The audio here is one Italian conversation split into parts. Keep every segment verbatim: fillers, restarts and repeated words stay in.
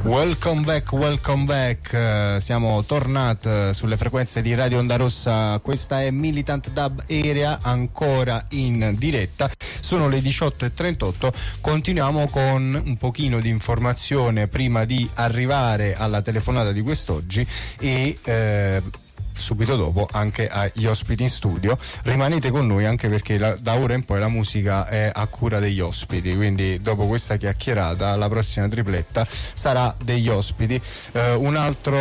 Welcome back, welcome back. Uh, siamo tornati uh, sulle frequenze di Radio Onda Rossa. Questa è Militant Dub Area, ancora in diretta. Sono le diciotto e trentotto. Continuiamo con un pochino di informazione prima di arrivare alla telefonata di quest'oggi e eh, subito dopo anche agli ospiti in studio. Rimanete con noi anche perché la, da ora in poi la musica è a cura degli ospiti, quindi dopo questa chiacchierata la prossima tripletta sarà degli ospiti. Eh, un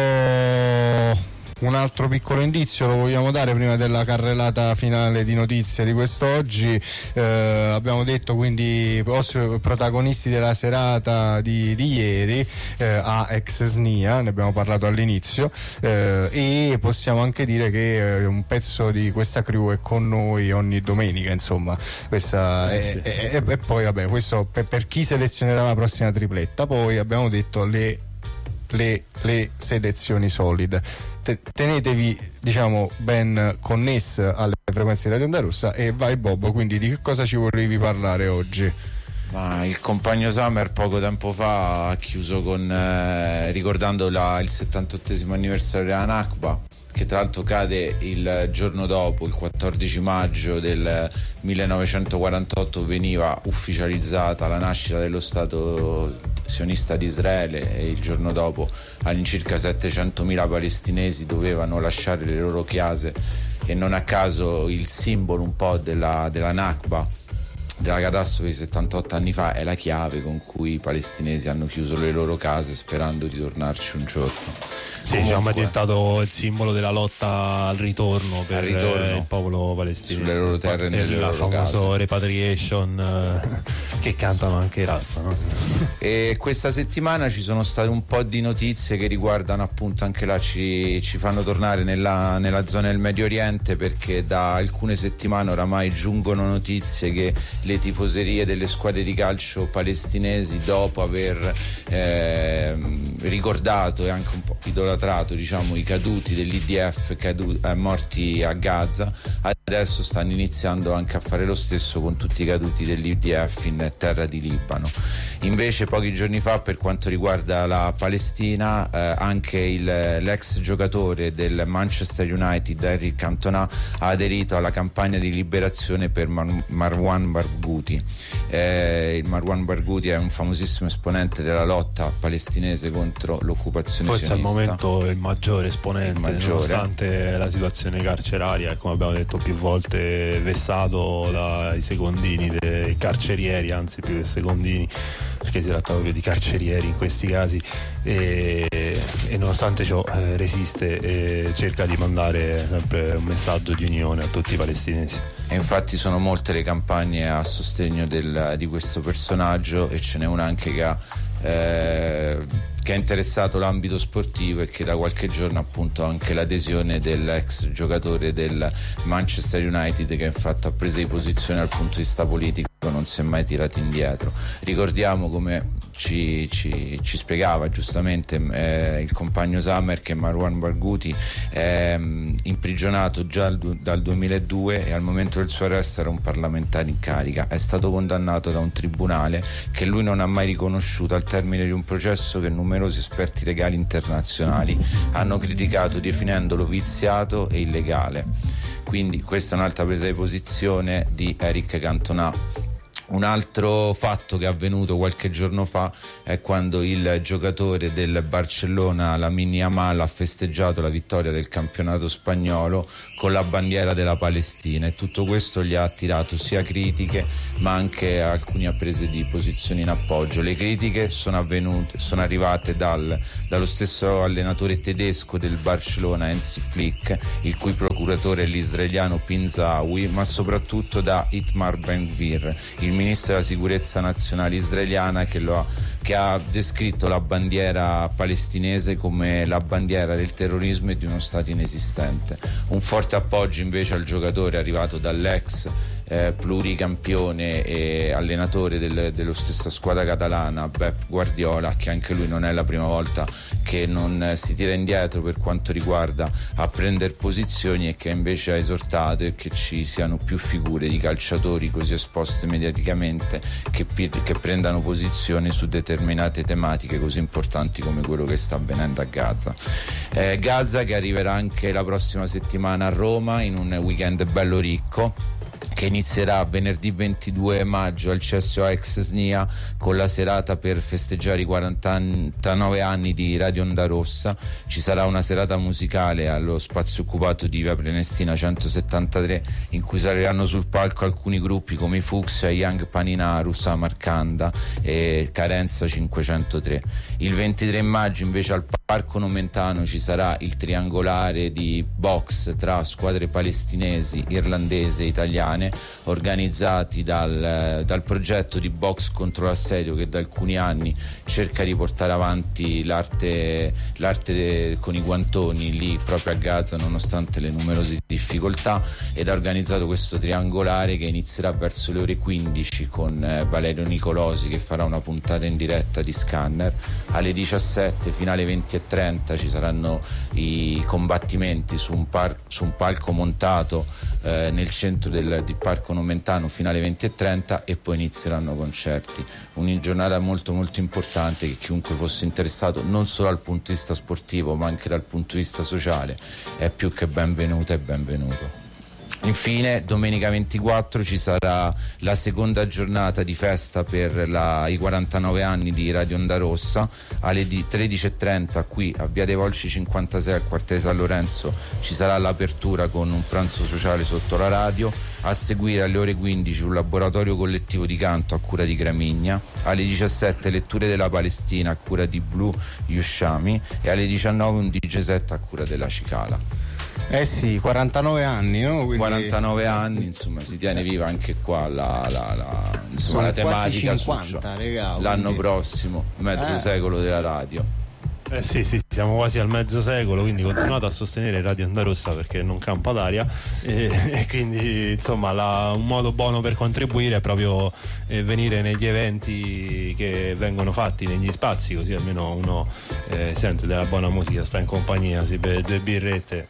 altro Un altro piccolo indizio lo vogliamo dare prima della carrellata finale di notizie di quest'oggi. Eh, abbiamo detto quindi protagonisti della serata di, di ieri, eh, a ex S N I A, ne abbiamo parlato all'inizio, eh, e possiamo anche dire che eh, un pezzo di questa crew è con noi ogni domenica, insomma. Questa eh, sì. è, è, e poi vabbè, questo per, per chi selezionerà la prossima tripletta. Poi abbiamo detto le Le, le selezioni solide. Tenetevi, diciamo, ben connesse alle frequenze di Radio Onda Rossa. E vai Bob, quindi di che cosa ci volevi parlare oggi? Ma il compagno Summer poco tempo fa ha chiuso con eh, ricordando la, il settantottesimo anniversario della Nakba, che tra l'altro cade il giorno dopo, il quattordici maggio del millenovecentoquarantotto, veniva ufficializzata la nascita dello Stato sionista di Israele, e il giorno dopo all'incirca settecentomila palestinesi dovevano lasciare le loro case, e non a caso il simbolo un po' della, della Nakba, della catastrofe di settantotto anni fa, è la chiave con cui i palestinesi hanno chiuso le loro case sperando di tornarci un giorno. Sì, diciamo, è diventato il simbolo della lotta al ritorno per al ritorno, il popolo palestinese sulle loro terre e nelle la loro famoso case. Repatriation eh, che cantano anche i Rasta, no? E questa settimana ci sono state un po' di notizie che riguardano, appunto, anche là ci, ci fanno tornare nella, nella zona del Medio Oriente, perché da alcune settimane oramai giungono notizie che le tifoserie delle squadre di calcio palestinesi, dopo aver eh, ricordato e anche un po' idolatrato, diciamo, i caduti dell'I D F cadu- eh, morti a Gaza, adesso stanno iniziando anche a fare lo stesso con tutti i caduti dell'I D F in terra di Libano. Invece pochi giorni fa, per quanto riguarda la Palestina, eh, anche il, l'ex giocatore del Manchester United, Eric Cantona, ha aderito alla campagna di liberazione per Mar- Marwan Barghouti. Eh, il Marwan Barghouti è un famosissimo esponente della lotta palestinese contro l'occupazione forse sionista. al momento il maggiore esponente, il maggiore. Nonostante la situazione carceraria, come abbiamo detto più volte, vessato dai secondini dei carcerieri, anzi più che secondini, perché si tratta proprio di carcerieri in questi casi, e, e nonostante ciò eh, resiste e cerca di mandare sempre un messaggio di unione a tutti i palestinesi. E infatti sono molte le campagne a sostegno del, di questo personaggio, e ce n'è una anche che ha eh, che ha interessato l'ambito sportivo, e che da qualche giorno, appunto, anche l'adesione dell'ex giocatore del Manchester United, che infatti ha preso di posizione dal punto di vista politico, non si è mai tirato indietro. Ricordiamo, come ci, ci, ci spiegava giustamente eh, il compagno Summer, che Marwan Barghouti è mh, imprigionato già al, dal duemiladue, e al momento del suo arresto era un parlamentare in carica. È stato condannato da un tribunale che lui non ha mai riconosciuto, al termine di un processo che numerosi esperti legali internazionali hanno criticato, definendolo viziato e illegale. Quindi questa è un'altra presa di posizione di Eric Cantona. Un altro fatto che è avvenuto qualche giorno fa è quando il giocatore del Barcellona, Lamine Yamal, ha festeggiato la vittoria del campionato spagnolo con la bandiera della Palestina, e tutto questo gli ha attirato sia critiche ma anche alcune prese di posizione in appoggio. Le critiche sono avvenute, sono arrivate dal, dallo stesso allenatore tedesco del Barcellona, Hansi Flick, il cui procuratore è l'israeliano Pinzawi, ma soprattutto da Itamar Ben-Gvir, il ministro della sicurezza nazionale israeliana, che, lo ha, che ha descritto la bandiera palestinese come la bandiera del terrorismo e di uno stato inesistente. Un forte appoggio invece al giocatore arrivato dall'ex eh, pluricampione e allenatore del, dello stessa squadra catalana, Pep Guardiola, che anche lui non è la prima volta che non eh, si tira indietro per quanto riguarda a prendere posizioni, e che invece ha esortato e che ci siano più figure di calciatori così esposte mediaticamente che, che prendano posizione su determinate tematiche così importanti come quello che sta avvenendo a Gaza. Eh, Gaza che arriverà anche la prossima settimana a Roma in un weekend bello ricco, che inizierà venerdì ventidue maggio al C S O A ex S N I A con la serata per festeggiare i quarantanove anni di Radio Onda Rossa. Ci sarà una serata musicale allo spazio occupato di Via Prenestina centosettantatré, in cui saliranno sul palco alcuni gruppi come i Fuxia, Young Paninaru, Samarcanda e Carenza cinquecentotre. Il ventitré maggio invece al Parco Nomentano ci sarà il triangolare di box tra squadre palestinesi, irlandesi e italiane, organizzati dal, dal progetto di box contro l'assedio, che da alcuni anni cerca di portare avanti l'arte, l'arte con i guantoni lì proprio a Gaza, nonostante le numerose difficoltà, ed ha organizzato questo triangolare che inizierà verso le ore quindici con eh, Valerio Nicolosi, che farà una puntata in diretta di Scanner. Alle diciassette fino alle venti e trenta ci saranno i combattimenti su un, par- su un palco montato eh, nel centro del, del Parco Nomentano fino alle venti e trenta, e poi inizieranno concerti. Una giornata molto molto importante che chiunque fosse interessato non solo dal punto di vista sportivo ma anche dal punto di vista sociale è più che benvenuta e benvenuto. Infine domenica ventiquattro ci sarà la seconda giornata di festa per la, i quarantanove anni di Radio Onda Rossa. Alle tredici e trenta qui a Via dei Volsci cinquantasei al quartiere San Lorenzo ci sarà l'apertura con un pranzo sociale sotto la radio. A seguire alle ore quindici un laboratorio collettivo di canto a cura di Gramigna. Alle diciassette letture della Palestina a cura di Blu Yushami, e alle diciannove un D J set a cura della Cicala. Eh sì, quarantanove anni, no? Quindi... quarantanove anni, insomma, si tiene viva anche qua la, la, la, insomma, la tematica cinquanta, regà, l'anno quindi... prossimo, mezzo eh. secolo della radio. Eh sì, sì, siamo quasi al mezzo secolo, quindi continuate a sostenere Radio Onda Rossa perché non campa d'aria, e, e quindi insomma la, un modo buono per contribuire è proprio eh, venire negli eventi che vengono fatti negli spazi, così almeno uno eh, sente della buona musica, sta in compagnia, si beve due birrette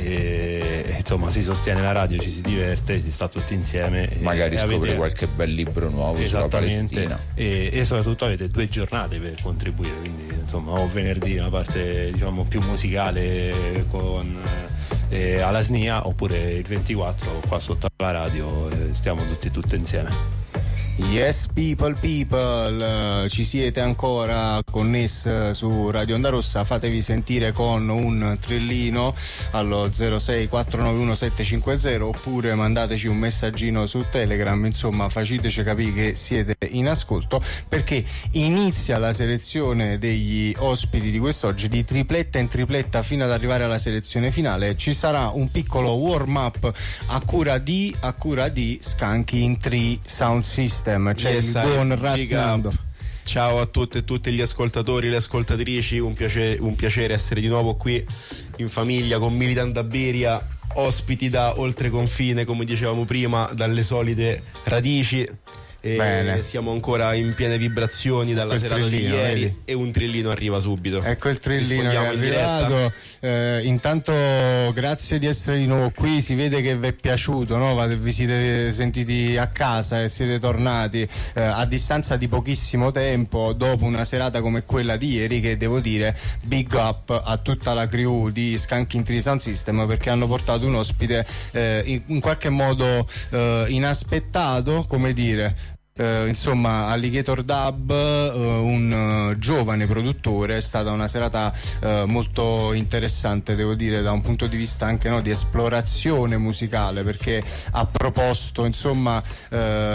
e, e insomma si sostiene la radio, ci si diverte, si sta tutti insieme, magari e, scopre avete... qualche bel libro nuovo sulla Palestina, e, e soprattutto avete due giornate per contribuire, quindi insomma o venerdì una parte diciamo più musicale con eh, alla S N I A, oppure il ventiquattro qua sotto la radio eh, stiamo tutti tutti insieme. Yes people people, uh, ci siete ancora connessi su Radio Onda Rossa, fatevi sentire con un trillino allo zero sei quattro nove uno sette cinque zero, oppure mandateci un messaggino su Telegram, insomma faciteci capire che siete in ascolto, perché inizia la selezione degli ospiti di quest'oggi, di tripletta in tripletta fino ad arrivare alla selezione finale. Ci sarà un piccolo warm up a cura di, a cura di Skanking Tree Sound System. C'è yes, il buon Rassando. Ciao a tutte e tutti gli ascoltatori, le ascoltatrici, un piacere, un piacere essere di nuovo qui in famiglia con Militant Dub Area, ospiti da oltre confine, come dicevamo prima, dalle solite radici. E Bene. Siamo ancora in piene vibrazioni dalla Quel serata di trillino, ieri, vedi? E un trillino arriva subito. Ecco il trillino che è Rispondiamo in arrivato. Eh, intanto grazie di essere di nuovo qui, si vede che vi è piaciuto, no? Vi siete sentiti a casa e siete tornati eh, a distanza di pochissimo tempo, dopo una serata come quella di ieri, che devo dire big up a tutta la crew di Skanking Tree Sound System, perché hanno portato un ospite eh, in, in qualche modo eh, inaspettato, come dire. Uh, insomma, Alligator Dub, uh, un uh, giovane produttore. È stata una serata uh, molto interessante, devo dire, da un punto di vista anche, no, di esplorazione musicale, perché ha proposto insomma uh,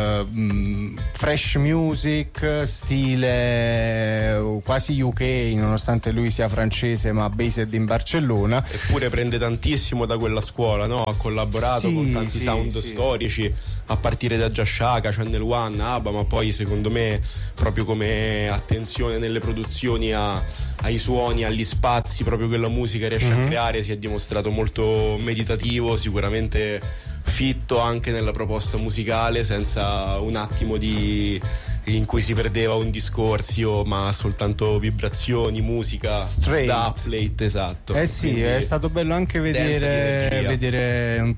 mh, fresh music, stile uh, quasi U K, nonostante lui sia francese ma based in Barcellona. Eppure prende tantissimo da quella scuola, no? Ha collaborato sì, con tanti sì, sound sì. storici, a partire da Jashaka, Channel One, ABBA, ma poi secondo me proprio come attenzione nelle produzioni a, ai suoni, agli spazi proprio che la musica riesce mm-hmm. a creare, si è dimostrato molto meditativo, sicuramente fitto anche nella proposta musicale, senza un attimo di in cui si perdeva un discorso, ma soltanto vibrazioni, musica Straight. da plate, esatto. Eh sì, Quindi è stato bello anche vedere, vedere un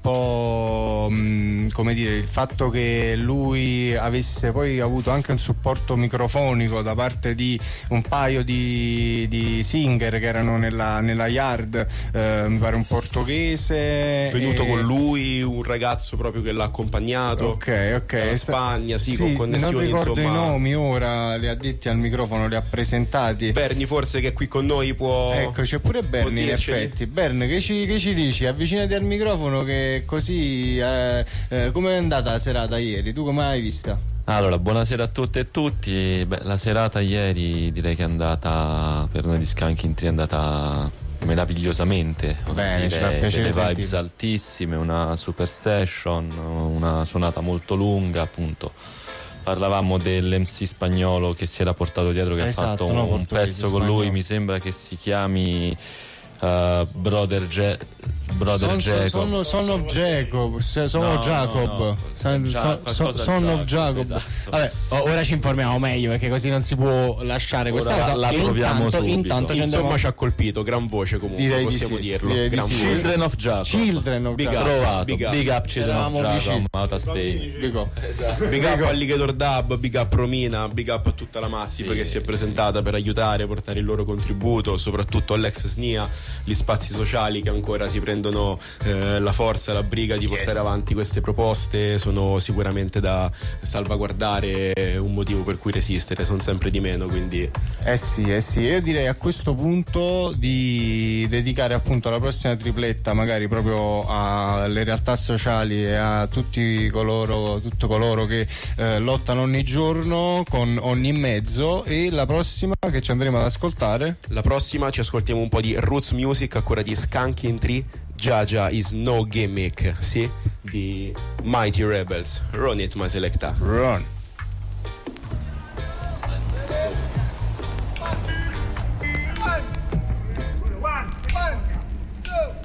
po' mh, come dire, il fatto che lui avesse poi avuto anche un supporto microfonico da parte di un paio di, di singer che erano nella, nella yard, eh, mi pare un portoghese. È venuto e... con lui un ragazzo proprio che l'ha accompagnato. Ok, ok. Dalla Spagna, sì, sì, con connessioni, non ricordo insomma. i nomi ora, li ha detti al microfono, li ha presentati. Berni forse che è qui con noi può. Ecco, c'è pure Berni in dirceli. effetti. Berni, che ci, che ci dici? Avvicinati al microfono, che così eh, eh, come è andata la serata ieri? Tu come l'hai vista? Allora, buonasera a tutte e tutti. Beh, la serata ieri direi che è andata, per noi di Skanking Tree è andata meravigliosamente. Bene, ci fa Dire, piacere delle vibes sentire. altissime, una super session, una suonata molto lunga, appunto. Parlavamo dell'M C spagnolo che si era portato dietro, che Esatto, ha fatto no, un, un portoghese, pezzo con lui, spagnolo. mi sembra che si chiami uh, Brother Je- Brother Son, Jacob. son, son of Jacob, sono No, Jacob, no, no. Son, Gia- son- qualcosa son of Jacob, Jacob. esatto. Vabbè, o- ora ci informiamo meglio, perché così non si può lasciare questa Ora cosa. la E troviamo intanto, subito. intanto ci Insomma andiamo. ci ha colpito, gran voce comunque, Direi di possiamo sì, dirlo. direi di Gran sì. voce. Children of Jacob. Children of Big Jacob. up. Trovato. Big up. Big up Children of Eravamo Jacob, vicini. Outer Space. Dico. Big up Alligator Dub, big up Romina, big up a tutta la Massive Sì. che si è presentata per aiutare, portare il loro contributo, soprattutto all'ex S N I A, gli spazi sociali che ancora si prendono eh, la forza, la briga di portare Yes. avanti queste proposte, sono sicuramente da salvaguardare, un motivo per cui resistere, sono sempre di meno, quindi Eh sì, eh sì, io direi a questo punto di dedicare appunto la prossima tripletta magari proprio alle realtà sociali e a tutti coloro, tutto coloro che eh, lottano ogni giorno con ogni mezzo. E la prossima che ci andremo ad ascoltare, la prossima ci ascoltiamo un po' di Roots Music a cura di Skanking Tree, Jaja is no gimmick, sì, di Mighty Rebels. Run it, my selecta. Run.